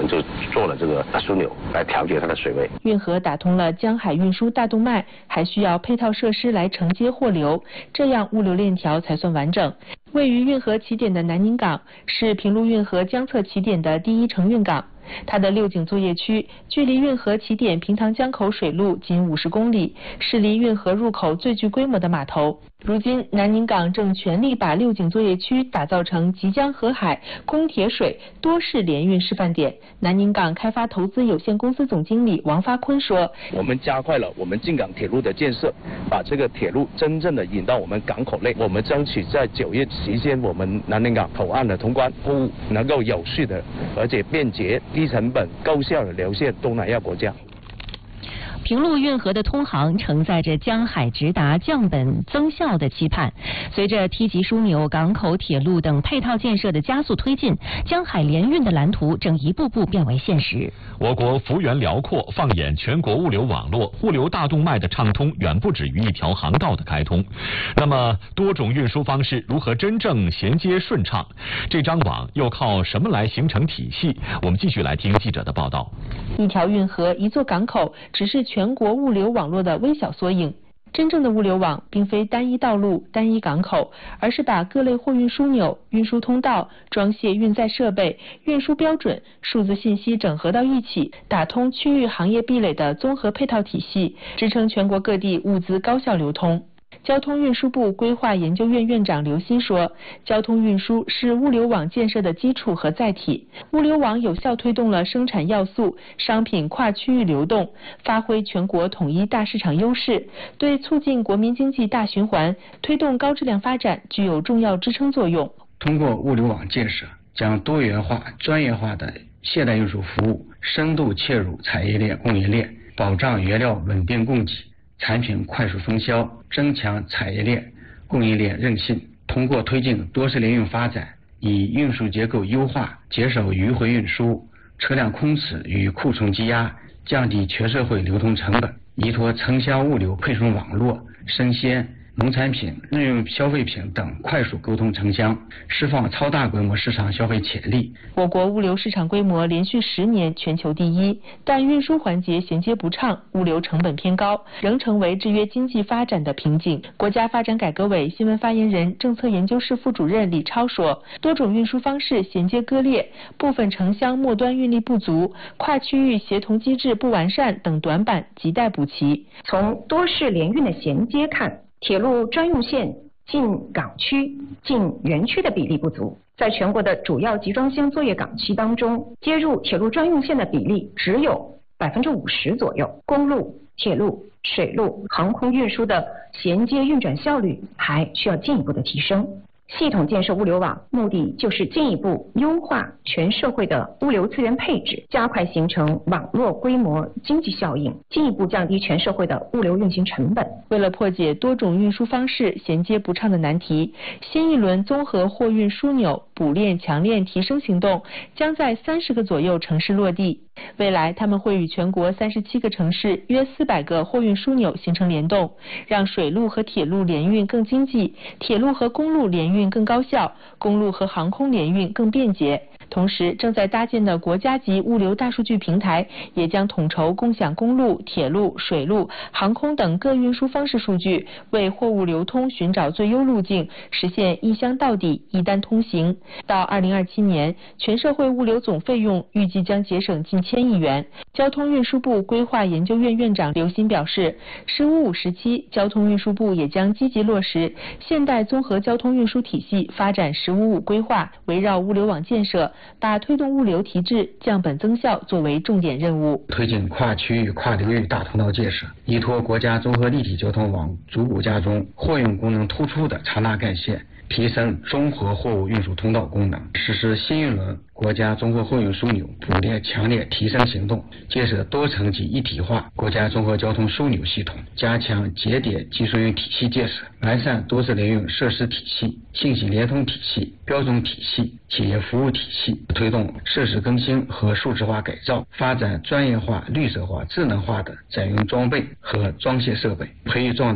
就做了这个枢纽来调节它的水位。 运河打通了江海运输大动脉，还需要配套设施来承接货流，这样物流链条才算完整。位于运河起点的南宁港是平陆运河江侧起点的第一承运港。它的六井作业区距离运河起点平塘江口水路仅50公里，是离运河入口最具规模的码头。如今，南宁港正全力把六井作业区打造成即江河海、供铁水多式联运示范点。南宁港开发投资有限公司总经理王发坤说：“ 我们加快了我们进港铁路的建设，把这个铁路真正的引到我们港口内。我们争取在9月期间，我们南宁港口岸的通关，货物能够有序的而且便捷、低成本、高效的流向东南亚国家。” 平陆运河的通航承载着江海直达、降本增效的期盼。随着梯级枢纽、港口、铁路等配套建设的加速推进，江海联运的蓝图正一步步变为现实。 我国幅员辽阔，放眼全国物流网络，物流大动脉的畅通远不止于一条航道的开通。那么，多种运输方式如何真正衔接顺畅？这张网又靠什么来形成体系？我们继续来听记者的报道。 一条运河、一座港口，只是全国物流网络的微小缩影。真正的物流网并非单一道路、单一港口，而是把各类货运枢纽、运输通道、装卸运载设备、运输标准、数字信息整合到一起，打通区域行业壁垒的综合配套体系，支撑全国各地物资高效流通。交通运输部规划研究院院长刘鑫说，交通运输是物流网建设的基础和载体，物流网有效推动了生产要素、商品跨区域流动，发挥全国统一大市场优势，对促进国民经济大循环、推动高质量发展具有重要支撑作用。 通过物流网建设，将多元化、专业化的现代运输服务深度切入产业链、供应链，保障原料稳定供给，产品快速分销，增强产业链、供应链韧性。通过推进多式联运发展，以运输结构优化，减少迂回运输、车辆空驶与库存积压，降低全社会流通成本，依托城乡物流配送网络，生鲜、农产品、日用消费品等快速沟通城乡，释放超大规模市场消费潜力。 我国物流市场规模连续10年全球第一，但运输环节衔接不畅，物流成本偏高，仍成为制约经济发展的瓶颈。国家发展改革委新闻发言人、政策研究室副主任李超说，多种运输方式衔接割裂，部分城乡末端运力不足，跨区域协同机制不完善等短板亟待补齐。 从多式联运的衔接看，铁路专用线进港区、进园区的比例不足，在全国的主要集装箱作业港区当中，接入铁路专用线的比例只有50%左右。公路、铁路、水路、航空运输的衔接运转效率还需要进一步的提升。系统建设物流网，目的就是进一步优化全社会的物流资源配置，加快形成网络规模经济效应，进一步降低全社会的物流运行成本。 为了破解多种运输方式衔接不畅的难题，新一轮综合货运枢纽补链强链提升行动将在30个左右城市落地。未来他们会与全国37个城市约400个货运枢纽形成联动，让水路和铁路联运更经济，铁路和公路联运更高效，公路和航空联运更便捷。同时，正在搭建的国家级物流大数据平台也将统筹共享公路、铁路、水路、航空等各运输方式数据，为货物流通寻找最优路径，实现一箱到底、一单通行。到2027年，全社会物流总费用预计将节省近1000亿元。交通运输部规划研究院院长刘鑫表示，“15-5”时期，交通运输部也将积极落实现代综合交通运输体系发展“15-5”规划，围绕物流网建设，把推动物流提质、降本增效作为重点任务， 推进跨区域、跨流域大通道建设，依托国家综合立体交通网，逐步加重货运功能突出的长大干线，提升综合货物运输通道功能，实施新一轮国家综合货运枢纽补链强链提升行动，建设多层级一体化国家综合交通枢纽系统，加强节点技术运体系建设，完善多式联运设施体系、信息联通体系、标准体系、企业服务体系，推动设施更新和数字化改造，发展专业化、绿色化、智能化的载运装备和装卸设备，培育壮大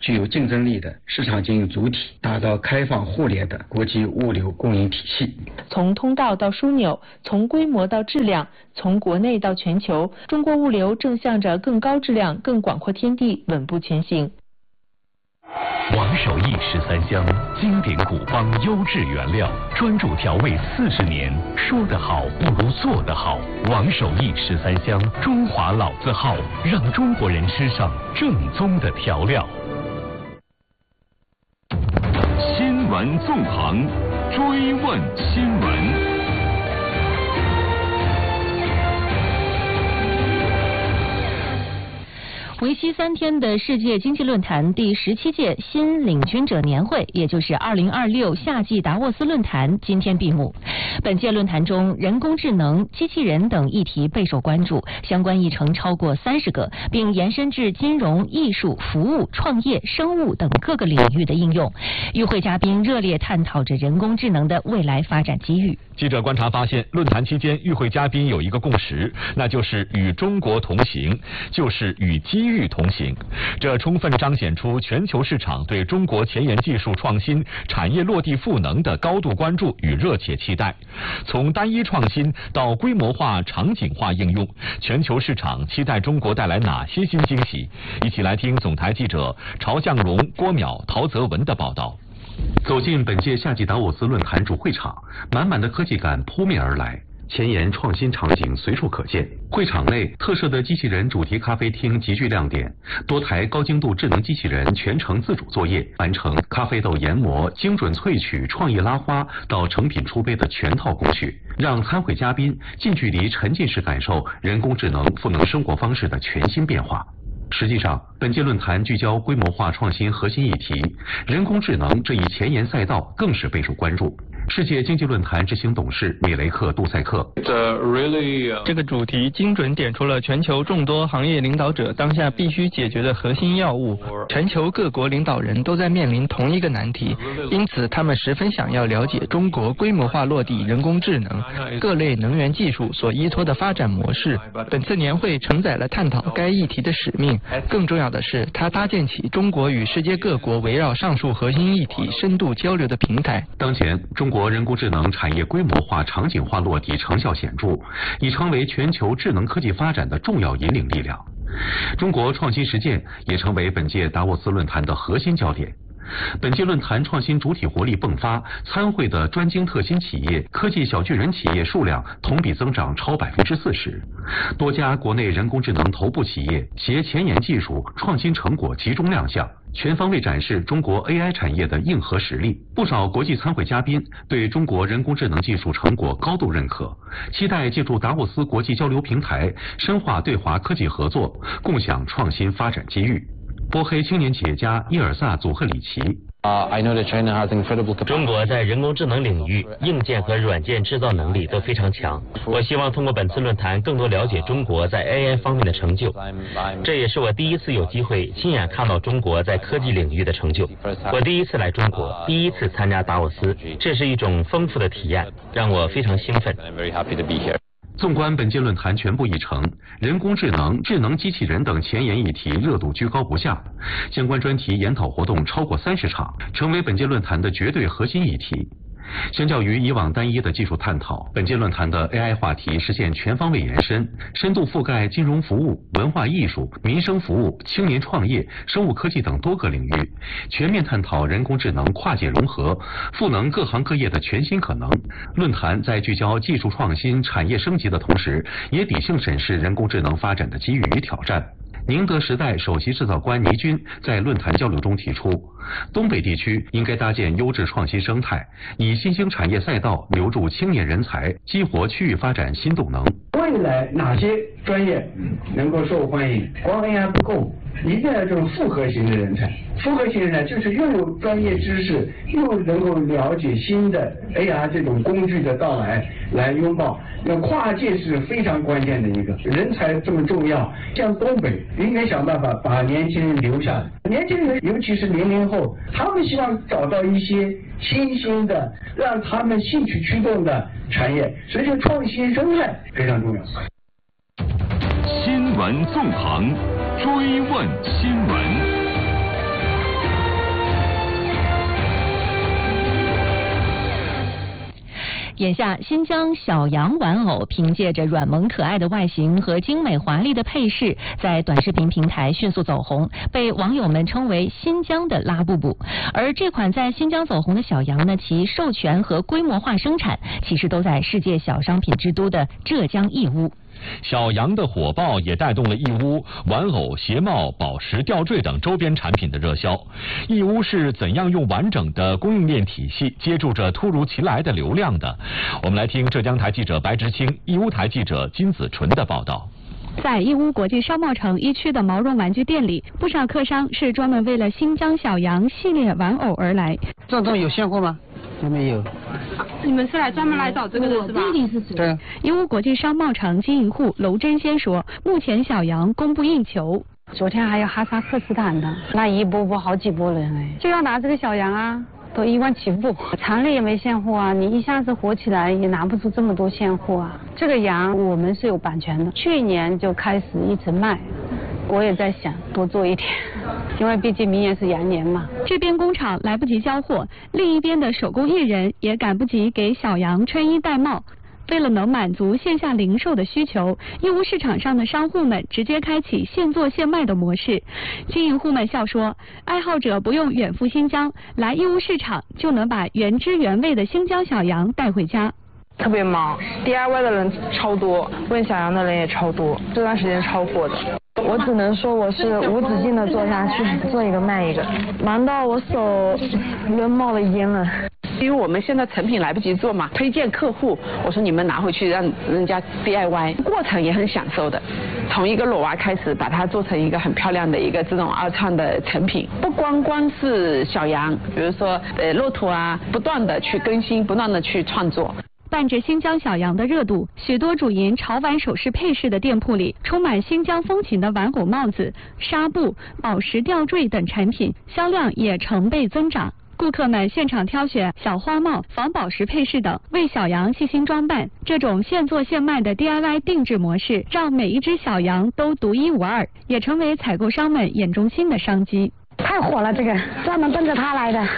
具有竞争力的市场经营主体，打造开放互联的国际物流供应体系。 从通道到枢纽，从规模到质量，从国内到全球，中国物流正向着更高质量、更广阔天地稳步前行。 王守义13香，经典古方优质原料，专注调味40年。说得好不如做得好。王守义13香，中华老字号，让中国人吃上正宗的调料。 新闻纵横，追问新闻。 为期3天的世界经济论坛第17届新领军者年会，也就是2026夏季达沃斯论坛今天闭幕。本届论坛中，人工智能、机器人等议题备受关注，相关议程超过30个，并延伸至金融、艺术、服务、创业、生物等各个领域的应用。与会嘉宾热烈探讨着人工智能的未来发展机遇。 记者观察发现，论坛期间与会嘉宾有一个共识，那就是与中国同行，就是与机遇同行。这充分彰显出全球市场对中国前沿技术创新、产业落地赋能的高度关注与热切期待。从单一创新到规模化、场景化应用，全球市场期待中国带来哪些新惊喜？一起来听总台记者曹向荣、郭淼、陶泽文的报道。 走进本届夏季达沃斯论坛主会场，满满的科技感扑面而来，前沿创新场景随处可见。会场内特设的机器人主题咖啡厅极具亮点，多台高精度智能机器人全程自主作业，完成咖啡豆研磨、精准萃取、创意拉花到成品出杯的全套工序，让参会嘉宾近距离沉浸式感受人工智能赋能生活方式的全新变化。实际上，本届论坛聚焦规模化创新核心议题，人工智能这一前沿赛道更是备受关注。世界经济论坛执行董事米雷克·杜塞克， 这个主题精准点出了全球众多行业领导者当下必须解决的核心要务。全球各国领导人都在面临同一个难题，因此他们十分想要了解中国规模化落地人工智能、各类能源技术所依托的发展模式。本次年会承载了探讨该议题的使命，更重要的是，它搭建起中国与世界各国围绕上述核心议题深度交流的平台。 当前，中国人工智能产业规模化、场景化落地成效显著，已成为全球智能科技发展的重要引领力量。中国创新实践也成为本届达沃斯论坛的核心焦点。本届论坛创新主体活力迸发，参会的专精特新企业、科技小巨人企业数量同比增长超40%，多家国内人工智能头部企业携前沿技术创新成果集中亮相，全方位展示中国 AI 产业的硬核实力。不少国际参会嘉宾对中国人工智能技术成果高度认可，期待借助达沃斯国际交流平台深化对华科技合作，共享创新发展机遇。波黑青年企业家伊尔萨·祖赫里奇， 中国在人工智能领域硬件和软件制造能力都非常强。我希望通过本次论坛更多了解中国在 AI 方面的成就，这也是我第一次有机会亲眼看到中国在科技领域的成就。我第一次来中国，第一次参加达沃斯，这是一种丰富的体验，让我非常兴奋。 纵观本届论坛全部议程，人工智能、智能机器人等前沿议题热度居高不下，相关专题研讨活动超过30场，成为本届论坛的绝对核心议题。相较于以往单一的技术探讨，本届论坛的 AI 话题实现全方位延伸，深度覆盖金融服务、文化艺术、民生服务、青年创业、生物科技等多个领域，全面探讨人工智能跨界融合，赋能各行各业的全新可能。论坛在聚焦技术创新、产业升级的同时，也理性审视人工智能发展的机遇与挑战。宁德时代首席制造官倪军在论坛交流中提出，东北地区应该搭建优质创新生态，以新兴产业赛道留住青年人才，激活区域发展新动能。 未来哪些专业能够受欢迎？光 AI 不够，一定要这种复合型的人才。复合型人才就是又有专业知识，又能够了解新的 AR 这种工具的到来，来拥抱。那跨界是非常关键的一个人才这么重要，像东北应该想办法把年轻人留下来。年轻人尤其是00后，他们希望找到一些新兴的，让他们兴趣驱动的产业，所以这个创新生态非常重要。 新闻纵横，追问新闻。 眼下，新疆小羊玩偶凭借着软萌可爱的外形和精美华丽的配饰，在短视频平台迅速走红，被网友们称为新疆的拉布布。而这款在新疆走红的小羊呢，其授权和规模化生产其实都在世界小商品之都的浙江义乌。 小羊的火爆也带动了义乌玩偶、鞋帽、宝石、吊坠等周边产品的热销。义乌是怎样用完整的供应链体系接住着突如其来的流量的？我们来听浙江台记者白执清、义乌台记者金子纯的报道。 在义乌国际商贸城一区的毛绒玩具店里，不少客商是专门为了新疆小羊系列玩偶而来。 这种有现货吗？还没有。 你们是专门来找这个的是吧？ 对啊。 义乌国际商贸城经营户娄真仙说，目前小羊供不应求。 昨天还有哈萨克斯坦的，那一波好几波人哎， 就要拿这个小羊啊。 都1万起步，厂里也没现货啊，你一下子火起来也拿不出这么多现货啊。这个羊我们是有版权的，去年就开始一直卖，我也在想多做一点，因为毕竟明年是羊年嘛。 这边工厂来不及交货，另一边的手工艺人也赶不及给小羊穿衣戴帽。为了能满足线下零售的需求，义乌市场上的商户们直接开启现做现卖的模式。经营户们笑说，爱好者不用远赴新疆，来义乌市场就能把原汁原味的新疆小羊带回家。 特别忙 ，DIY 的人超多，问小羊的人也超多，这段时间超火的。我只能说我是无止境的做下去，做一个卖一个，忙到我手都冒了烟了。 因为我们现在成品来不及做嘛，推荐客户，我说你们拿回去让人家 DIY， 过程也很享受的。从一个裸娃开始，把它做成一个很漂亮的一个这种二创的成品，不光是小羊，比如说骆驼啊，不断的去更新，不断的去创作。 伴着新疆小羊的热度，许多主营潮玩首饰配饰的店铺里，充满新疆风情的玩偶帽子、纱布、宝石吊坠等产品，销量也成倍增长。顾客们现场挑选小花帽、仿宝石配饰等，为小羊细心装扮。这种现做现卖的 DIY 定制模式，让每一只小羊都独一无二，也成为采购商们眼中新的商机。 太火了，这个专门奔着他来的。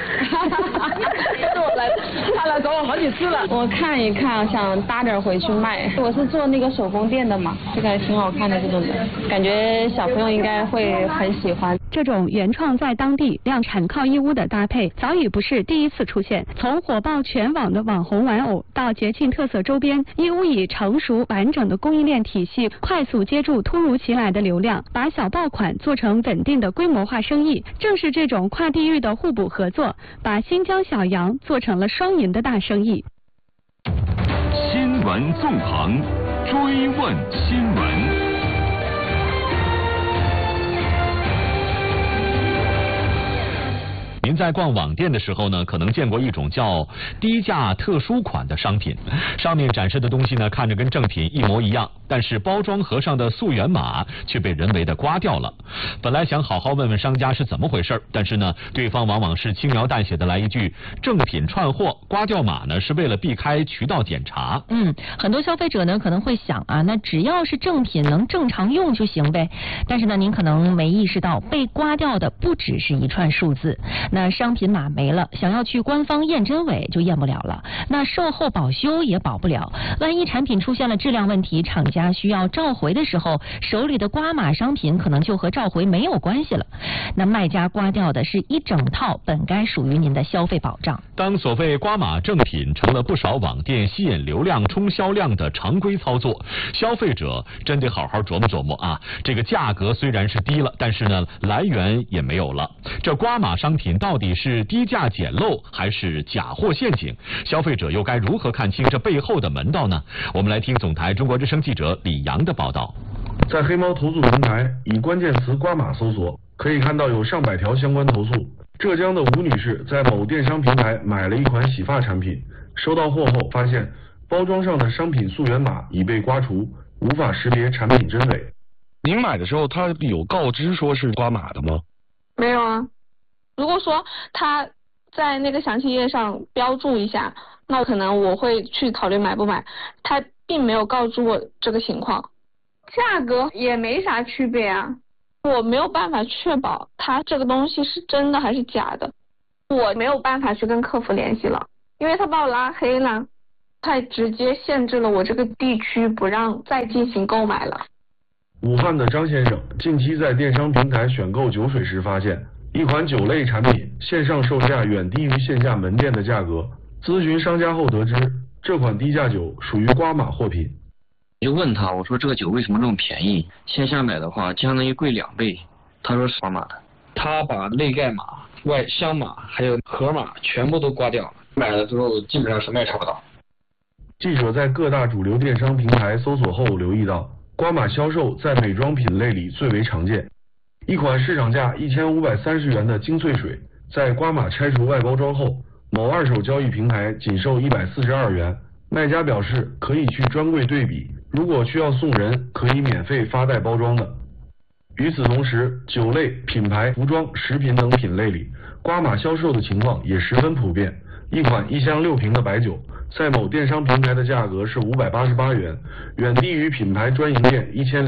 他来找我好几次了。我看一看，想搭点回去卖。我是做那个手工店的嘛，这个还挺好看的，这种的，感觉小朋友应该会很喜欢。 这种原创在当地、量产靠义乌的搭配，早已不是第一次出现。从火爆全网的网红玩偶到节庆特色周边，义乌以成熟完整的供应链体系，快速接住突如其来的流量，把小爆款做成稳定的规模化生意。正是这种跨地域的互补合作，把新疆小羊做成了双赢的大生意。 新闻纵横，追问新闻。 您在逛网店的时候呢，可能见过一种叫低价特殊款的商品，上面展示的东西呢，看着跟正品一模一样，但是包装盒上的溯源码却被人为的刮掉了。本来想好好问问商家是怎么回事，但是呢，对方往往是轻描淡写的来一句正品串货，刮掉码呢是为了避开渠道检查。 很多消费者呢可能会想啊，那只要是正品能正常用就行呗。但是呢，您可能没意识到，被刮掉的不只是一串数字。那商品码没了，想要去官方验真伪就验不了了，那售后保修也保不了。万一产品出现了质量问题，厂家需要召回的时候，手里的刮码商品可能就和召回没有关系了。那卖家刮掉的是一整套本该属于您的消费保障。 当所谓刮码正品成了不少网店吸引流量冲销量的常规操作，消费者真得好好琢磨琢磨啊！这个价格虽然是低了，但是呢，来源也没有了。这刮码商品到底是低价捡漏还是假货陷阱？消费者又该如何看清这背后的门道呢？我们来听总台中国之声记者李阳的报道。 在黑猫投诉平台以关键词刮码搜索，可以看到有上百条相关投诉。浙江的吴女士在某电商平台买了一款洗发产品，收到货后发现包装上的商品溯源码已被刮除，无法识别产品真伪。 您买的时候他有告知说是刮码的吗？ 没有啊。如果说他在那个详情页上标注一下，那可能我会去考虑买不买。他并没有告知我这个情况，价格也没啥区别啊。我没有办法确保他这个东西是真的还是假的，我没有办法去跟客服联系了，因为他把我拉黑了。 太直接限制了我这个地区不让再进行购买了。 武汉的张先生近期在电商平台选购酒水时发现，一款酒类产品线上售价远低于线下门店的价格。咨询商家后得知，这款低价酒属于瓜马货品。 我就问他，我说这个酒为什么这么便宜？线下买的话相当于贵2倍。他说是瓜马的。他把内盖码、外箱码还有盒码全部都刮掉了，买了之后基本上什么也查不到。 记者在各大主流电商平台搜索后留意到，瓜马销售在美妆品类里最为常见。一款市场价1530元的精粹水，在瓜马拆除外包装后，某二手交易平台仅售142元。卖家表示可以去专柜对比，如果需要送人，可以免费发带包装的。与此同时，酒类、品牌、服装、食品等品类里，瓜马销售的情况也十分普遍。一款1箱6瓶的白酒，在某电商平台的价格是588元，远低于品牌专营店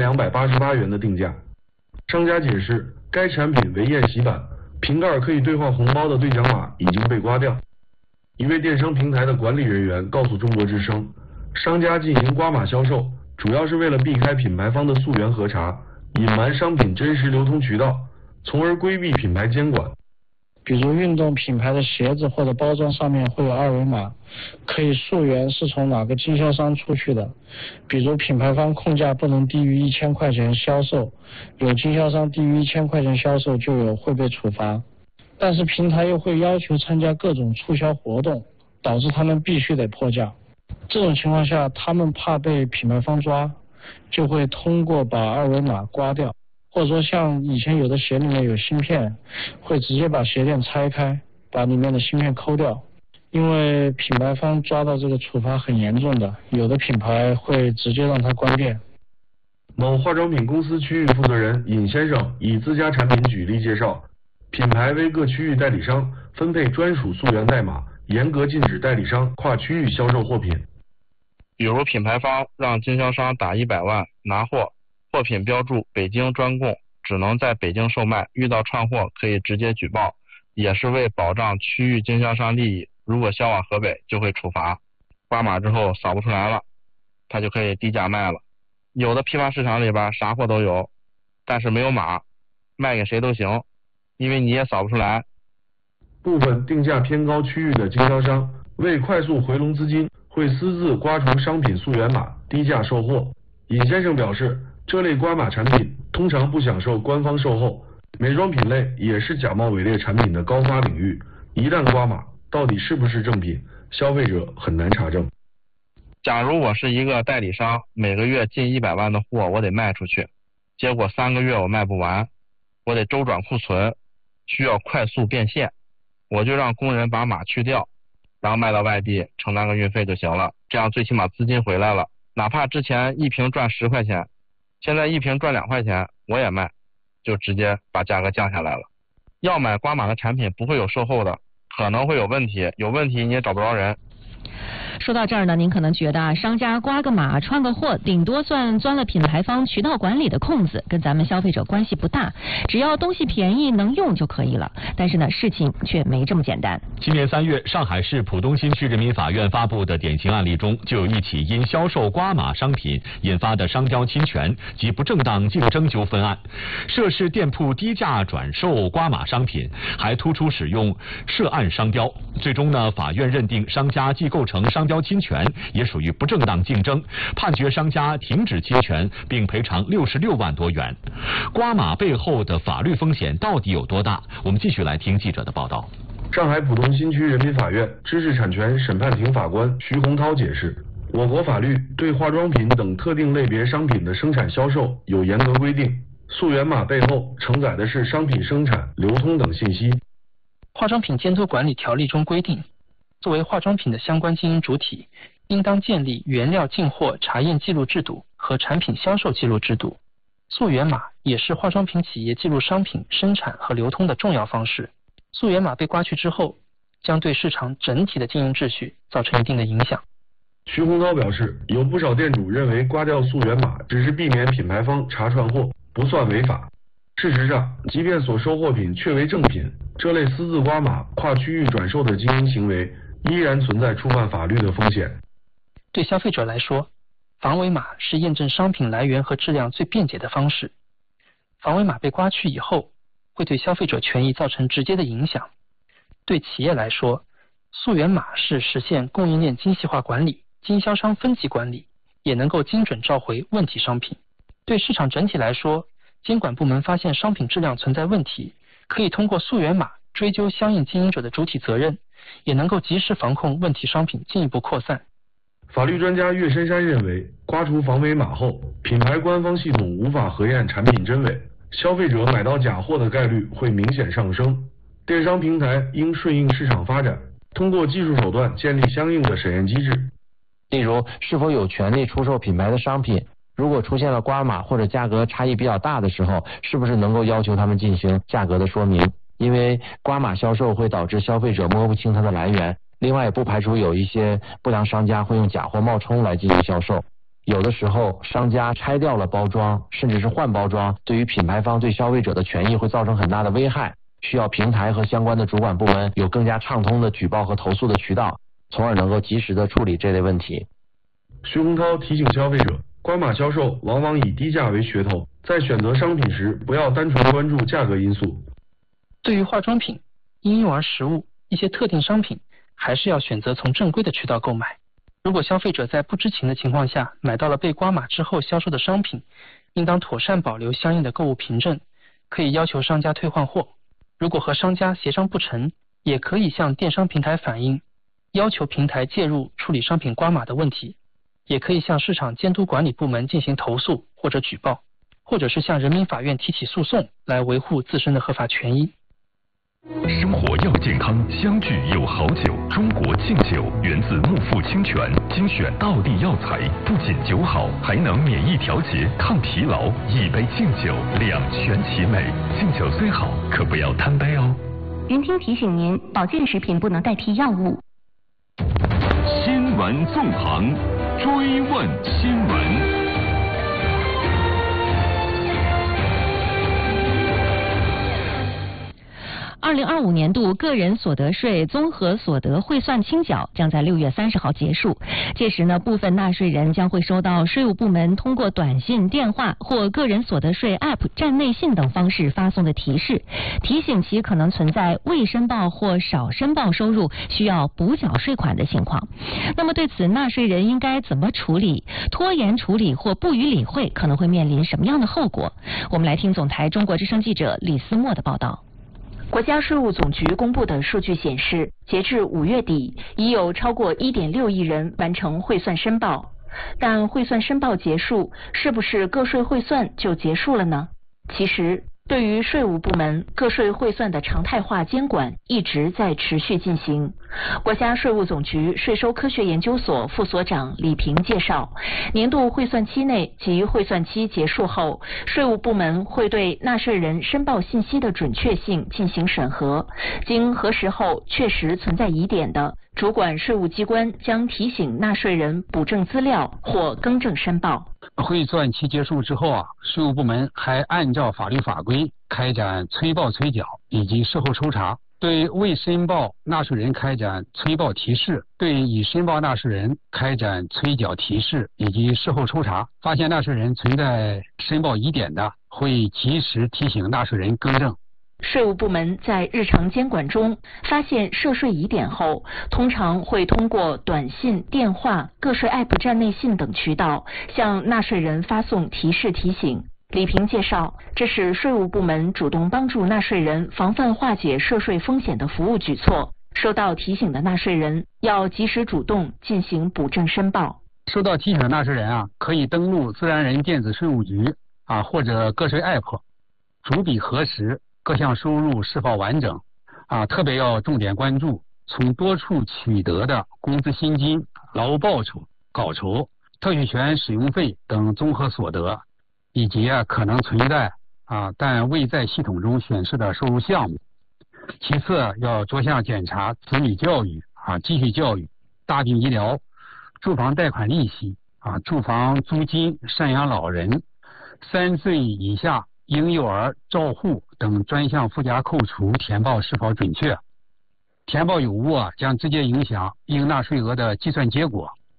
1288元的定价。商家解释，该产品为宴席版，瓶盖可以兑换红包的兑奖码已经被刮掉。一位电商平台的管理人员告诉中国之声，商家进行瓜马销售，主要是为了避开品牌方的溯源核查，隐瞒商品真实流通渠道，从而规避品牌监管。 比如运动品牌的鞋子或者包装上面会有2维码，可以溯源是从哪个经销商出去的。比如品牌方控价不能低于1000块钱销售，有经销商低于1000块钱销售就有会被处罚。但是平台又会要求参加各种促销活动，导致他们必须得破价。这种情况下，他们怕被品牌方抓，就会通过把2维码刮掉，或者说像以前有的鞋里面有芯片，会直接把鞋垫拆开，把里面的芯片抠掉。因为品牌方抓到这个处罚很严重的，有的品牌会直接让它关店。 某化妆品公司区域负责人尹先生以自家产品举例介绍，品牌为各区域代理商分配专属溯源代码，严格禁止代理商跨区域销售货品。 比如品牌方让经销商打100万拿货，货品标注北京专供，只能在北京售卖，遇到串货可以直接举报，也是为保障区域经销商利益。如果销往河北就会处罚，刮码之后扫不出来了，他就可以低价卖了。有的批发市场里边啥货都有，但是没有码，卖给谁都行，因为你也扫不出来。 部分定价偏高区域的经销商为快速回笼资金，会私自刮除商品溯源码，低价售货。尹先生表示，这类刮码产品通常不享受官方售后，美妆品类也是假冒伪劣产品的高发领域，一旦刮码，到底是不是正品，消费者很难查证。 假如我是一个代理商，每个月进100万的货我得卖出去，结果3个月我卖不完，我得周转库存，需要快速变现，我就让工人把码去掉，然后卖到外地承担个运费就行了，这样最起码资金回来了，哪怕之前一瓶赚10块钱，现在一瓶赚2块钱我也卖，就直接把价格降下来了。要买刮码的产品不会有售后的，可能会有问题，有问题你也找不着人。 说到这儿呢，您可能觉得商家刮个码串个货，顶多算钻了品牌方渠道管理的空子，跟咱们消费者关系不大，只要东西便宜能用就可以了。但是呢，事情却没这么简单。 今年3月，上海市浦东新区人民法院发布的典型案例中，就有一起因销售刮码商品引发的商标侵权及不正当竞争纠纷案。涉事店铺低价转售刮码商品，还突出使用涉案商标。最终呢，法院认定商家既构成商标侵权，也属于不正当竞争，判决商家停止侵权，并赔偿66万多元。刮码背后的法律风险到底有多大？我们继续来听记者的报道。 上海浦东新区人民法院知识产权审判庭法官徐洪涛解释，我国法律对化妆品等特定类别商品的生产销售有严格规定，溯源码背后承载的是商品生产、流通等信息。 化妆品监督管理条例中规定，作为化妆品的相关经营主体，应当建立原料进货查验记录制度和产品销售记录制度。溯源码也是化妆品企业记录商品生产和流通的重要方式。溯源码被刮去之后，将对市场整体的经营秩序造成一定的影响。 徐洪涛表示，有不少店主认为刮掉溯源码只是避免品牌方查串货，不算违法。事实上，即便所收货品确为正品，这类私自刮码、跨区域转售的经营行为依然存在触犯法律的风险。 对消费者来说，防伪码是验证商品来源和质量最便捷的方式。防伪码被刮去以后，会对消费者权益造成直接的影响。对企业来说，溯源码是实现供应链精细化管理、经销商分级管理，也能够精准召回问题商品。对市场整体来说，监管部门发现商品质量存在问题，可以通过溯源码追究相应经营者的主体责任，也能够及时防控问题商品进一步扩散。 法律专家岳深山认为，刮除防伪码后，品牌官方系统无法核验产品真伪，消费者买到假货的概率会明显上升。电商平台应顺应市场发展，通过技术手段建立相应的审验机制。 例如，是否有权利出售品牌的商品，如果出现了刮码或者价格差异比较大的时候，是不是能够要求他们进行价格的说明？因为刮码销售会导致消费者摸不清它的来源。另外，也不排除有一些不良商家会用假货冒充来进行销售。有的时候，商家拆掉了包装，甚至是换包装，对于品牌方对消费者的权益会造成很大的危害，需要平台和相关的主管部门有更加畅通的举报和投诉的渠道，从而能够及时的处理这类问题。 徐洪涛提醒消费者，刮码销售往往以低价为噱头，在选择商品时不要单纯关注价格因素。 对于化妆品、婴幼儿食物、一些特定商品，还是要选择从正规的渠道购买。如果消费者在不知情的情况下买到了被刮码之后销售的商品，应当妥善保留相应的购物凭证，可以要求商家退换货。如果和商家协商不成，也可以向电商平台反映，要求平台介入处理商品刮码的问题，也可以向市场监督管理部门进行投诉或者举报，或者是向人民法院提起诉讼来维护自身的合法权益。 生活要健康，相聚有好酒。中国敬酒源自木富清泉，精选道地药材，不仅酒好，还能免疫调节、抗疲劳。一杯敬酒，两全其美。敬酒虽好，可不要贪杯哦。 云听提醒您，保健食品不能代替药物。 新闻纵横，追问新闻。 2025年度个人所得税综合所得汇算清缴将在6月30号结束。届时呢，部分纳税人将会收到税务部门通过短信、电话或个人所得税 App 站内信等方式发送的提示，提醒其可能存在未申报或少申报收入需要补缴税款的情况。那么对此，纳税人应该怎么处理？拖延处理或不予理会可能会面临什么样的后果？我们来听总台中国之声记者李思墨的报道。国家税务总局公布的数据显示，截至5月底，已有超过1.6亿人完成汇算申报。但汇算申报结束，是不是个税汇算就结束了呢？其实，对于税务部门个税汇算的常态化监管一直在持续进行。国家税务总局税收科学研究所副所长李平介绍，年度汇算期内及汇算期结束后，税务部门会对纳税人申报信息的准确性进行审核，经核实后确实存在疑点的，主管税务机关将提醒纳税人补正资料或更正申报。 汇算期结束之后啊，税务部门还按照法律法规开展催报催缴以及事后抽查，对未申报纳税人开展催报提示，对已申报纳税人开展催缴提示以及事后抽查，发现纳税人存在申报疑点的，会及时提醒纳税人更正。 税务部门在日常监管中发现涉税疑点后，通常会通过短信、电话、个税 App 站内信等渠道向纳税人发送提示提醒。李平介绍，这是税务部门主动帮助纳税人防范化解涉税风险的服务举措。收到提醒的纳税人要及时主动进行补正申报。 收到提醒的纳税人啊，可以登录自然人电子税务局啊或者个税 App， 逐笔核实各项收入是否完整啊，特别要重点关注从多处取得的工资薪金、劳务报酬、稿酬、特许权使用费等综合所得，以及可能存在但未在系统中显示的收入项目。其次要着项检查子女教育继续教育、大病医疗、住房贷款利息住房租金、赡养老人、3岁以下婴幼儿照护等专项附加扣除填报是否准确，填报有误将直接影响应纳税额的计算结果。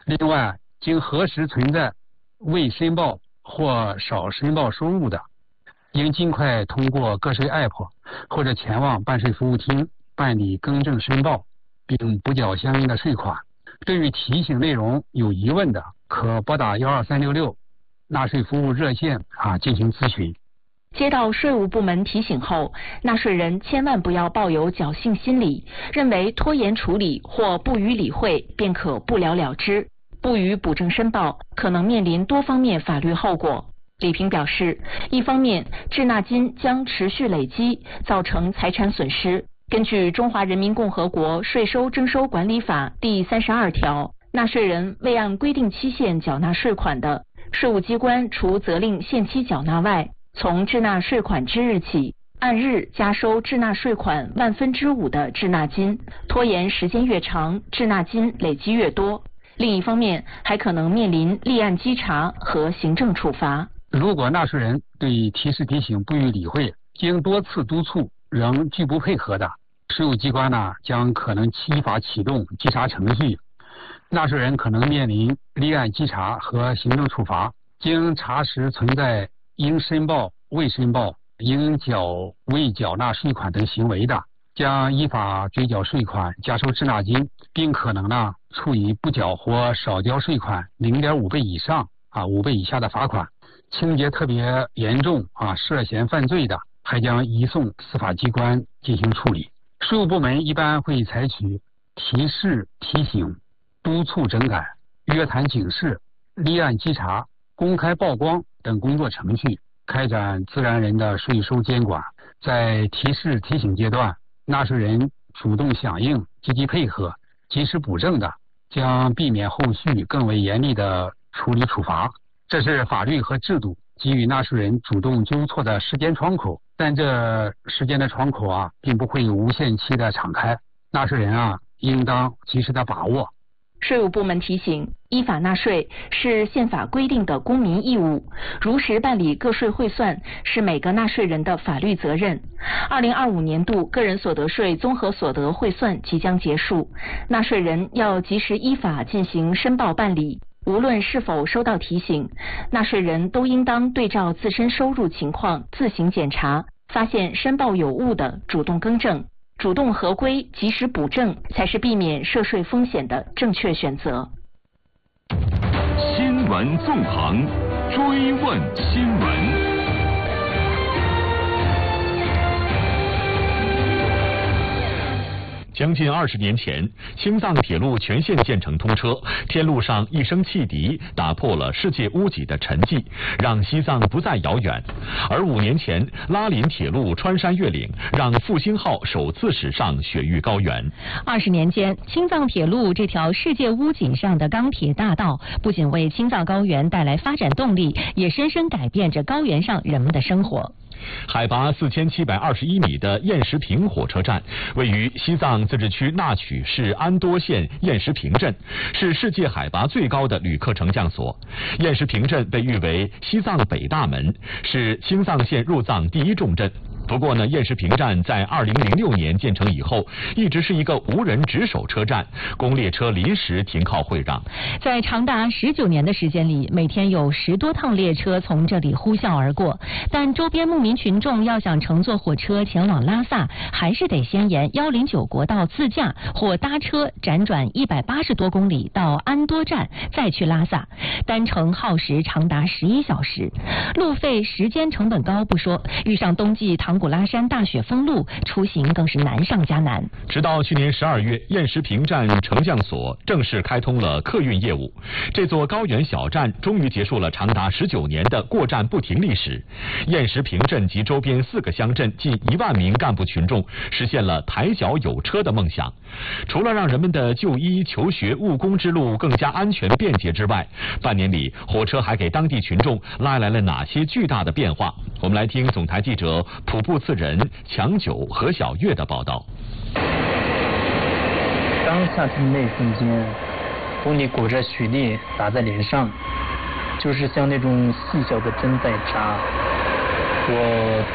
另外，经核实存在未申报或少申报收入的，应尽快通过个税 app 或者前往办税服务厅办理更正申报，并补缴相应的税款。对于提醒内容有疑问的，可拨打12366纳税服务热线进行咨询。 接到税务部门提醒后，纳税人千万不要抱有侥幸心理，认为拖延处理或不予理会便可不了了之，不予补正申报可能面临多方面法律后果。李平表示，一方面滞纳金将持续累积，造成财产损失。根据《中华人民共和国税收征收管理法》第32条，纳税人未按规定期限缴纳税款的，税务机关除责令限期缴纳外，从滞纳税款之日起，按日加收滞纳税款5/1000的滞纳金，拖延时间越长，滞纳金累积越多。另一方面，还可能面临立案稽查和行政处罚。 如果纳税人对提示提醒不予理会，经多次督促仍拒不配合的，税务机关将可能依法启动稽查程序，纳税人可能面临立案稽查和行政处罚。经查实存在应申报、未申报、应缴未缴纳税款等行为的，将依法追缴税款、加收滞纳金，并可能处以不缴或少交税款0.5倍以上5倍以下的罚款。情节特别严重涉嫌犯罪的，还将移送司法机关进行处理。税务部门一般会采取提示、提醒、督促整改、约谈警示、立案稽查、公开曝光等工作程序，开展自然人的税收监管。在提示提醒阶段，纳税人主动响应、积极配合、及时补正的，将避免后续更为严厉的处理处罚。这是法律和制度给予纳税人主动纠错的时间窗口，但这时间的窗口并不会无限期的敞开，纳税人应当及时的把握。 税务部门提醒，依法纳税是宪法规定的公民义务，如实办理个税汇算是每个纳税人的法律责任。2025年度个人所得税综合所得汇算即将结束，纳税人要及时依法进行申报办理。无论是否收到提醒，纳税人都应当对照自身收入情况自行检查，发现申报有误的主动更正，主动合规及时补正，才是避免涉税风险的正确选择。 新闻纵横，追问新闻。 将近20年前，青藏铁路全线建成通车，天路上一声汽笛打破了世界屋脊的沉寂，让西藏不再遥远。而5年前，拉林铁路穿山越岭，让复兴号首次驶上雪域高原。 20年间，青藏铁路这条世界屋脊上的钢铁大道，不仅为青藏高原带来发展动力，也深深改变着高原上人们的生活。 海拔4721米的雁石坪火车站，位于西藏自治区纳曲市安多县雁石坪镇，是世界海拔最高的旅客乘降所。雁石坪镇被誉为西藏北大门，是青藏线入藏第一重镇。不过呢，雁石坪站在2006年建成以后，一直是一个无人值守车站，供列车临时停靠会让。 在长达19年的时间里，每天有10多趟列车从这里呼啸而过，但周边牧民群众要想乘坐火车前往拉萨，还是得先沿109国道自驾或搭车辗转180多公里到安多站，再去拉萨，单程耗时长达11小时，路费时间成本高不说，遇上冬季唐古拉山大雪封路，出行更是难上加难。 直到去年12月，雁石坪站乘降所正式开通了客运业务，这座高原小站终于结束了长达19年的过站不停历史。雁石坪镇及周边4个乡镇近1万名干部群众实现了抬脚有车的梦想。除了让人们的就医、求学、务工之路更加安全便捷之外，半年里火车还给当地群众拉来了哪些巨大的变化？我们来听总台记者普布次仁、强九、何小月的报道。 刚下车那瞬间，风里裹着雪粒打在脸上，就是像那种细小的针在扎。我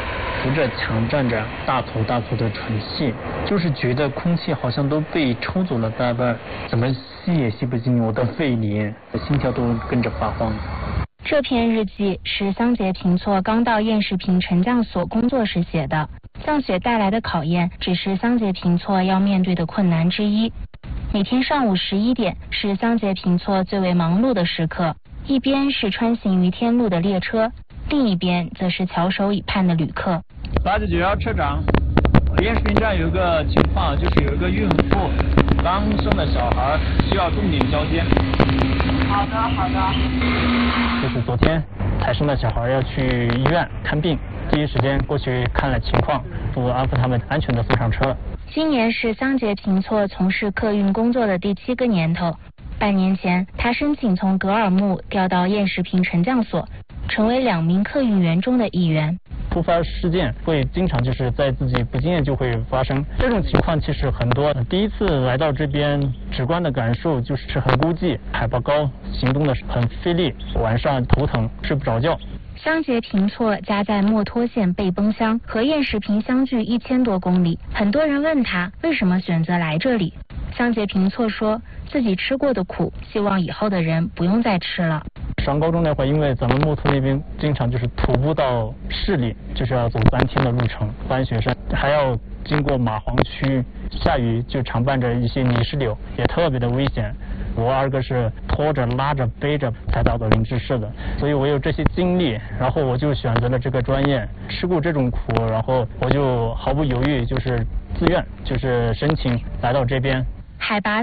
扶着墙站着，大口大口的喘气，就是觉得空气好像都被抽走了大半，怎么吸也吸不进我的肺里，心跳都跟着发慌。 这篇日记是桑杰平措刚到燕世平沉降所工作时写的。降雪带来的考验只是桑杰平措要面对的困难之一。每天上午11点是桑杰平措最为忙碌的时刻，一边是穿行于天路的列车，另一边则是翘首以盼的旅客。 89号车长，燕世平站有个情况，就是有一个孕妇刚生的小孩需要重点交接。 好的。 就是昨天才生的小孩要去医院看病，第一时间过去看了情况，安抚他们安全的送上车。 今年是桑杰平措从事客运工作的第7个年头。半年前，他申请从格尔木调到燕世平沉降所，成为2名客运员中的一员。 突发事件会经常就是在自己不经验就会发生，这种情况其实很多。第一次来到这边，直观的感受就是很孤寂，海拔高，行动的很费力，晚上头疼，睡不着觉。 桑杰平措家在墨脱县贝崩乡，和燕世平相距1000多公里。很多人问他为什么选择来这里，桑杰平措说自己吃过的苦，希望以后的人不用再吃了。 上高中那会儿，因为咱们墨脱那边经常就是徒步到市里，就是要走3天的路程，翻雪山，还要经过蚂黄区，下雨就常伴着一些泥石流，也特别的危险。我2个是拖着拉着背着才到的林芝市的，所以我有这些经历，然后我就选择了这个专业，吃过这种苦，然后我就毫不犹豫就是自愿就是申请来到这边。 海拔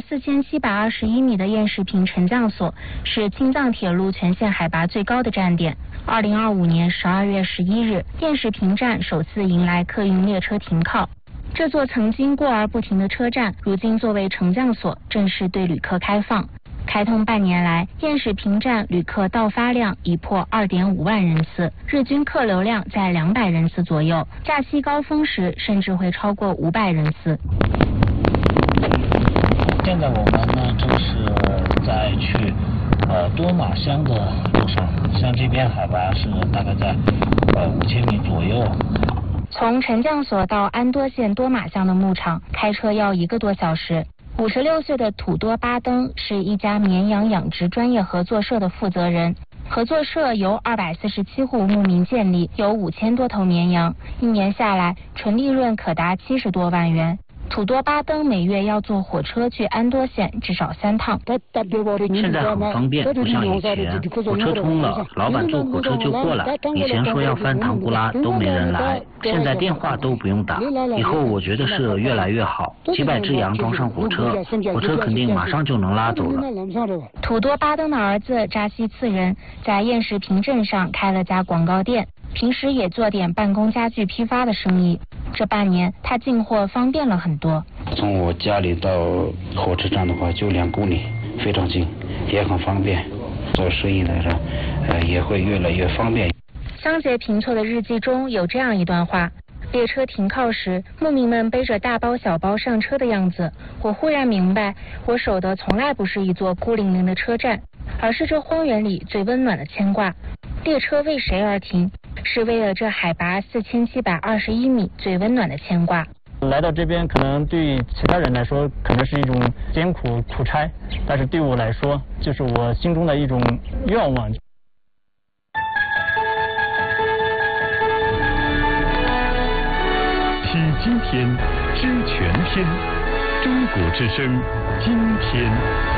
4721米的燕世平沉降所是青藏铁路全线海拔最高的站点。2025年12月11日，燕世平站首次迎来客运列车停靠。这座曾经过而不停的车站，如今作为沉降所，正式对旅客开放。开通半年来，燕世平站旅客到发量已破2.5万人次，日均客流量在200人次左右，假期高峰时甚至会超过500人次。 现在我们呢，就是在去多玛乡的路上，像这边海拔是大概在5000米左右。 从沉降所到安多县多玛乡的牧场，开车要1个多小时。56岁的土多巴登是一家绵羊养殖专业合作社的负责人。合作社由247户牧民建立，有5000多头绵羊，1年下来纯利润可达70多万元。土多巴登每月要坐火车去安多县至少3趟。 现在很方便，不像以前，火车通了，老板坐火车就过来。以前说要翻唐古拉都没人来，现在电话都不用打。以后我觉得是越来越好，几百只羊装上火车，火车肯定马上就能拉走了。 土多巴登的儿子扎西次仁在燕世平镇上开了家广告店，平时也做点办公家具批发的生意。这半年他进货方便了很多。 从我家里到火车站的话就2公里，非常近，也很方便。做生意来说，也会越来越方便。 桑杰平措的日记中有这样一段话：列车停靠时，牧民们背着大包小包上车的样子，我忽然明白，我守的从来不是一座孤零零的车站，而是这荒原里最温暖的牵挂。列车为谁而停？是为了这海拔4721米最温暖的牵挂。 来到这边，可能对其他人来说可能是一种艰苦苦差，但是对我来说，就是我心中的一种愿望。 听今天，知全天，中国之声，今天。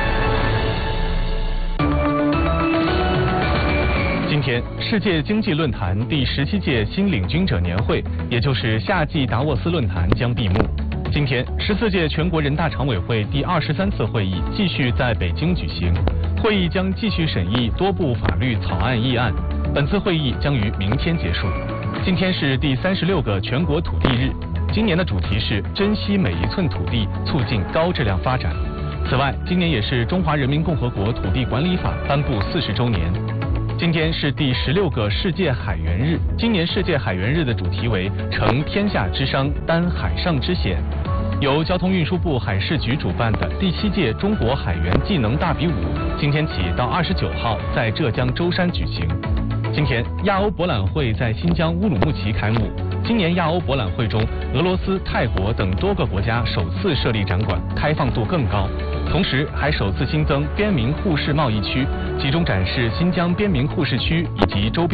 今天，世界经济论坛第17届新领军者年会，也就是夏季达沃斯论坛将闭幕。今天，14届全国人大常委会第23次会议继续在北京举行，会议将继续审议多部法律草案议案。本次会议将于明天结束。今天是第36个全国土地日，今年的主题是珍惜每一寸土地，促进高质量发展。此外，今年也是中华人民共和国土地管理法颁布40周年。今天是第16个世界海员日，今年世界海员日的主题为承天下之商，担海上之险。由交通运输部海事局主办的第7届中国海员技能大比武，今天起到29号在浙江舟山举行。今天，亚欧博览会在新疆乌鲁木齐开幕。 今年亚欧博览会中，俄罗斯、泰国等多个国家首次设立展馆，开放度更高。同时，还首次新增边民互市贸易区，集中展示新疆边民互市区以及周边。